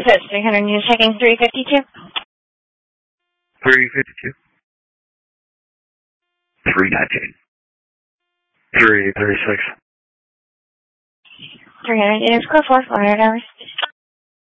says 300, you're checking 352? 352. 319. 336. 300, it is code 4, 400 hours.